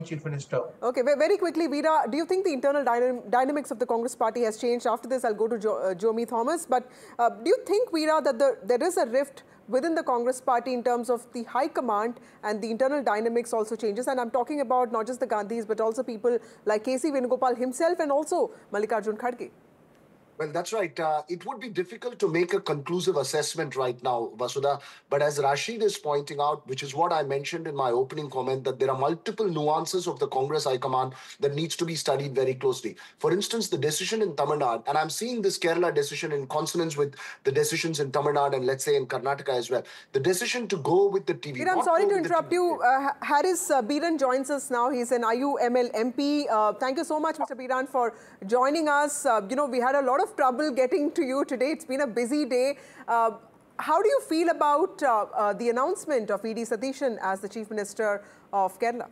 Chief Minister. Okay, very quickly, Veera, do you think the internal dynamics of the Congress party has changed? After this, I'll go to Jomi Thomas. But do you think, Veera, that there is a rift within the Congress party in terms of the high command and the internal dynamics also changes? And I'm talking about not just the Gandhis, but also people like K.C. Venugopal himself and also Mallikarjun Kharge. Well, that's right. It would be difficult to make a conclusive assessment right now, Vasudha. But as Rashid is pointing out, which is what I mentioned in my opening comment, that there are multiple nuances of the Congress High Command that needs to be studied very closely. For instance, the decision in Tamil Nadu, and I'm seeing this Kerala decision in consonance with the decisions in Tamil Nadu and let's say in Karnataka as well. The decision to go with the TV. Veera, I'm sorry to interrupt you. Haris Biran joins us now. He's an IUML MP. Thank you so much, Mr. Biran, for joining us. We had a lot of trouble getting to you today. It's been a busy day. How do you feel about the announcement of V.D. Satheesan as the Chief Minister of Kerala?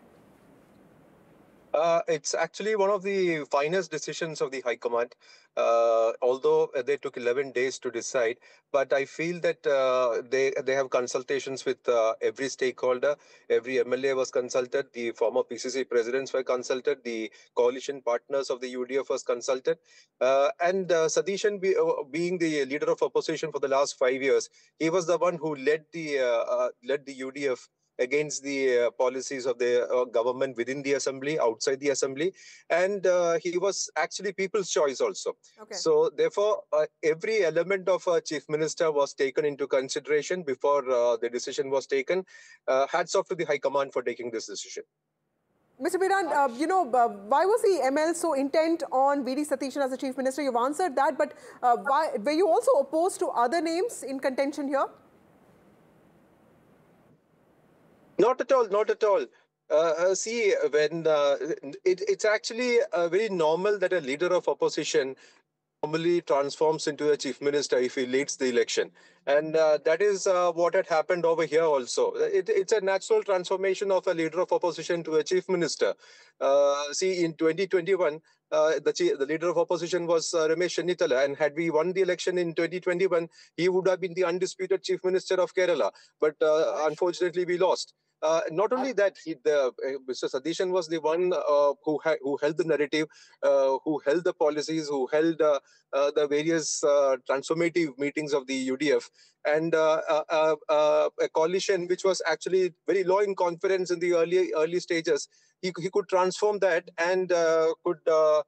It's actually one of the finest decisions of the High Command, although they took 11 days to decide. But I feel that they have consultations with every stakeholder. Every MLA was consulted. The former PCC presidents were consulted. The coalition partners of the UDF was consulted. And Satheesan, being the leader of opposition for the last 5 years, he was the one who led the UDF against the policies of the government within the assembly, outside the assembly. And he was actually people's choice also. Okay. So therefore, every element of a chief minister was taken into consideration before the decision was taken. Hats off to the High Command for taking this decision. Mr. Biran, why was the ML so intent on V.D. Satheesan as the chief minister? You've answered that, but why were you also opposed to other names in contention here? Not at all, not at all. See, when it's actually very normal that a leader of opposition normally transforms into a chief minister if he leads the election. And that is what had happened over here also. It's a natural transformation of a leader of opposition to a chief minister. See, in 2021, the leader of opposition was Ramesh Chennithala, and had we won the election in 2021, he would have been the undisputed chief minister of Kerala. But unfortunately, we lost. Not only that, Mr. Satheesan was the one who held the narrative, who held the policies, who held the various transformative meetings of the UDF, and a coalition which was actually very low in confidence in the early stages. He could transform that and could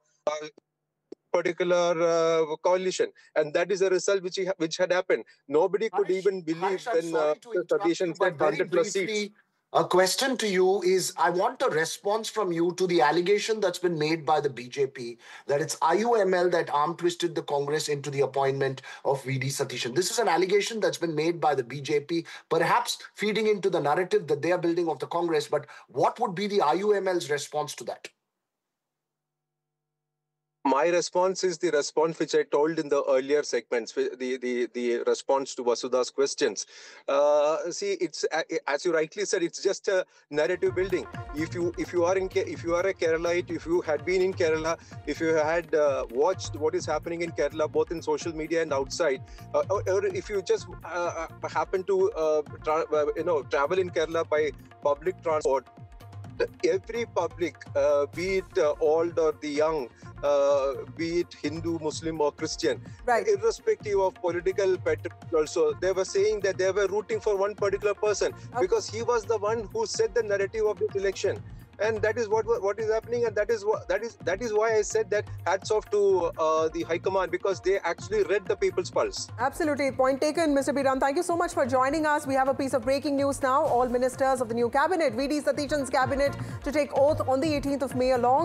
particular coalition, and that is a result which had happened. Nobody could even believe when Satheesan said 100+ seats. A question to you is, I want a response from you to the allegation that's been made by the BJP that it's IUML that arm twisted the Congress into the appointment of V.D. Satheesan. This is an allegation that's been made by the BJP, perhaps feeding into the narrative that they are building of the Congress. But what would be the IUML's response to that? My response is the response which I told in the earlier segments, the response to Vasudha's questions. See, it's as you rightly said, it's just a narrative building. If you are a Keralite, if you had been in Kerala, if you had watched what is happening in Kerala, both in social media and outside, or if you just happen to travel in Kerala by public transport, every public, be it old or the young, be it Hindu, Muslim or Christian, right, irrespective of political pattern also, they were saying that they were rooting for one particular person because he was the one who set the narrative of this election. And that is what is happening, and that is why I said that hats off to the High Command, because they actually read the people's pulse. Absolutely, point taken, Mr. Biran. Thank you so much for joining us. We have a piece of breaking news now. All ministers of the new cabinet, V.D. Satheesan's cabinet, to take oath on the 18th of May along